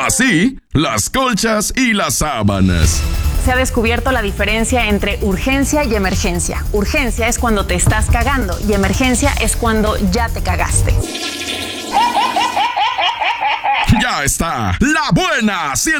Así, las colchas y las sábanas. Se ha descubierto la diferencia entre urgencia y emergencia. Urgencia es cuando te estás cagando y emergencia es cuando ya te cagaste. Ya está, la buena